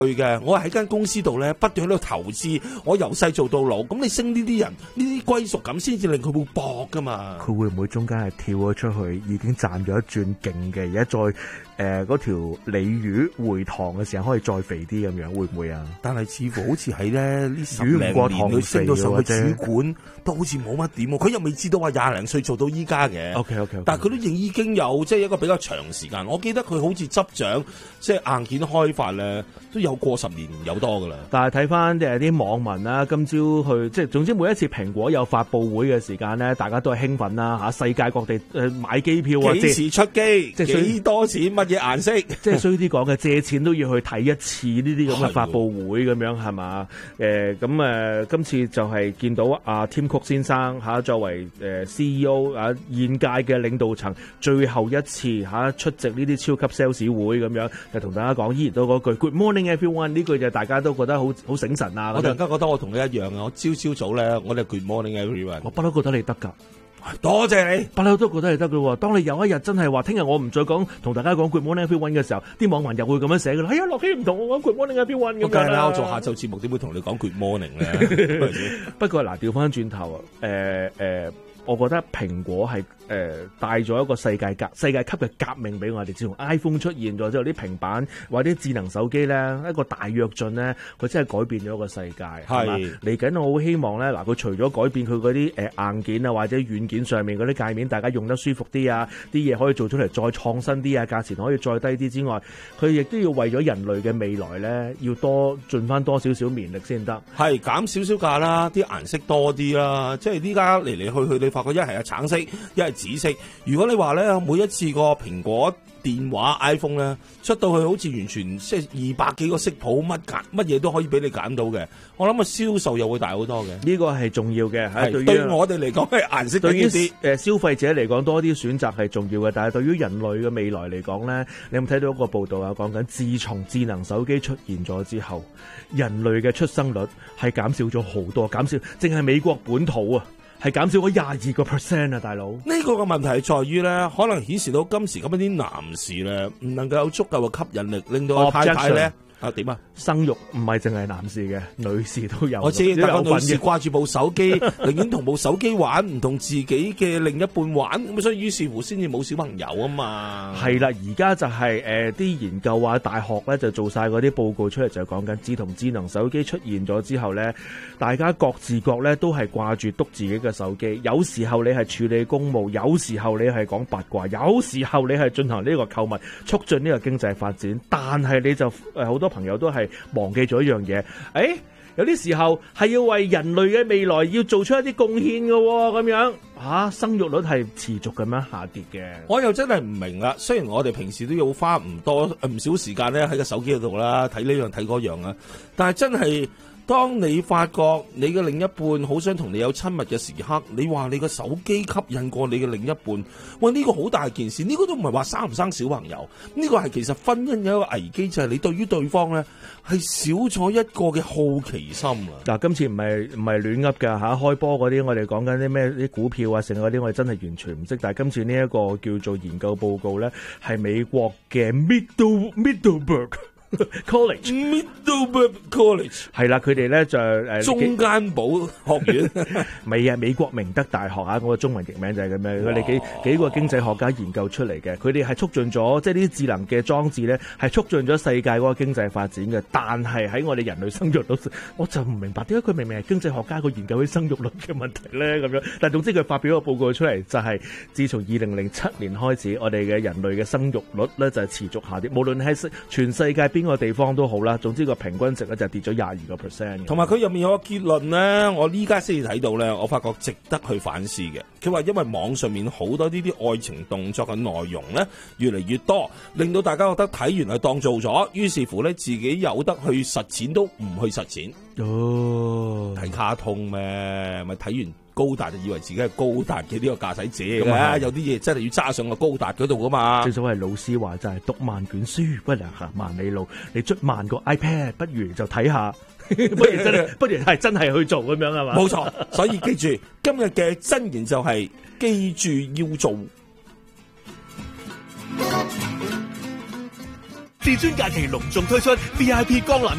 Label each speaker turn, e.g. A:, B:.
A: 嘅，我係喺間公司度咧，不斷喺度投資，我由細做到老。咁你升呢啲人，呢啲歸屬感先至令佢會搏噶嘛。
B: 佢會唔會中間係跳咗出去，已經賺咗一轉勁嘅，而家再嗰條鯉魚回塘嘅時候可以再肥啲咁樣，會唔會啊？
A: 但係似乎好似喺咧呢10零年佢升到上去主管，都好似冇乜點喎。佢又未知道話20零歲做到依家嘅。
B: OK，
A: 但係佢都已經有即係一個比較長時間。我記得佢好似執掌即係硬件開發咧，都有過10年有多噶啦。
B: 但係睇翻啲網民啦，今朝去即係總之每一次蘋果有發佈會嘅時間咧，大家都係興奮啦嚇，世界各地買機票啊，
A: 幾時出機，即係幾多錢，乜嘢顏色，
B: 即係衰啲講嘅，借錢都要去睇一次呢啲咁嘅發佈會咁樣係嘛？今次就係見到阿 Tim Cook 先生嚇作為CEO 啊現屆嘅領導層最後一次嚇出席呢啲超級 sales 會咁樣，就同大家講依然都嗰句 Good morning everyone 呢句就大家都覺得好醒神啊！
A: 我突然間覺得我同你一樣啊！我朝早咧，我哋 Good morning everyone，
B: 我不嬲覺得你得㗎。
A: 多謝你，
B: 不嬲都覺得係得嘅喎。當你有一日真係話聽日我唔再講同大家講 Good morning everyone 嘅時候，啲網民又會咁樣寫嘅啦。哎呀，樂基唔同我講 Good morning everyone 咁樣啦。
A: 我做下晝節目點會同你講 Good morning 咧？
B: 不過嗱，調翻轉頭我覺得蘋果係帶咗一個世界級嘅革命俾我哋。自從 iPhone 出現咗之後，啲平板或者智能手機咧一個大躍進咧，佢真係改變咗個世界。係嘛？嚟緊我好希望咧，嗱佢除咗改變佢嗰啲硬件啊或者軟件上面嗰啲界面，大家用得舒服啲啊，啲嘢可以做出嚟再創新啲啊，價錢可以再低啲之外，佢亦都要為咗人類嘅未來咧，要盡翻多少少綿力先得。係
A: 減少少價啦，啲顏色多啲啦，即係依家嚟嚟去去，你發覺一係橙色，一係紫色。如果你話咧，每一次個蘋果電話 iPhone 咧出到去，好似完全即係200幾個色譜，乜嘢都可以俾你揀到嘅。我諗個銷售又會大好多嘅。呢個係重要嘅，係對我哋嚟講係顏色緊要啲。消費者嚟講多啲選擇係重要嘅，但係對於人類嘅未來嚟講咧，你有冇睇到一個報道啊？講緊自從智能手機出現咗之後，人類嘅出生率係減少咗好多，淨係美國本土啊。係減少咗22% 啊，大佬！呢個嘅問題係在於咧，可能顯示到今時今日啲男士咧，唔能夠有足夠嘅吸引力，令到個太太咧點啊？生育唔係淨係男士嘅，女士都有。我知，但個女士掛住部手機，寧願同部手機玩，唔同自己嘅另一半玩，咁所以於是乎先至冇小朋友啊嘛。係啦，而家就係啲研究啊，大學咧就做晒嗰啲報告出嚟，就講緊自從智能手機出現咗之後咧，大家各自各咧都係掛住篤自己嘅手機。有時候你係處理公務，有時候你係講八卦，有時候你係進行呢個購物，促進呢個經濟發展。但係你就好多朋友都係忘記咗一樣嘢，有啲時候係要為人類嘅未來要做出一啲貢獻嘅喎，咁樣生育率係持續咁樣下跌嘅。我又真係唔明啦。雖然我哋平時都要花唔少時間咧喺個手機度啦，睇呢樣睇嗰樣啊，但係真係。當你發覺你嘅另一半好想同你有親密嘅時刻，你話你個手機吸引過你嘅另一半，喂，呢個好大件事，呢個都唔係話生唔生小朋友，呢個係其實婚姻嘅一個危機，就係你對於對方咧係少咗一個嘅好奇心啊！嗱，今次唔係亂噏㗎嚇，開波嗰啲我哋講緊啲咩啲股票啊，成嗰啲我哋真係完全唔識，但係今次呢一個叫做研究報告咧，係美國嘅 Middleburg College 係啦，佢哋咧就中間堡學院未啊，美國明德大學啊，我個中文譯名就係咁樣。佢哋幾個經濟學家研究出嚟嘅，佢哋係促進咗即係呢啲智能嘅裝置咧，係促進咗世界嗰個經濟發展嘅。但係喺我哋人類生育率，我就唔明白點解佢明明係經濟學家個研究啲生育率嘅問題咧咁樣。但係總之佢發表個報告出嚟，就係自從2007年開始，我哋嘅人類嘅生育率咧就係持續下跌，無論係全世界邊個地方都好啦，總之個平均值咧就跌咗22%。同埋佢入面有個結論咧，我呢家先至睇到咧，我發覺值得去反思嘅。佢話因為網上面好多呢啲愛情動作嘅內容咧越嚟越多，令到大家覺得睇完係當做咗，於是乎咧自己有得去實踐都唔去實踐。睇卡通咩？咪睇完高達就以為自己係高達嘅呢個駕駛者嘅，有啲嘢真係要揸上個高達嗰度噶嘛。正所謂老師話就係讀萬卷書不能行萬里路，你捽慢個 iPad 不如就睇下，不如係真係去做咁樣係嘛？冇錯，所以記住今日嘅真言就係記住要做。
C: 至尊假期隆重推出 VIP 光臨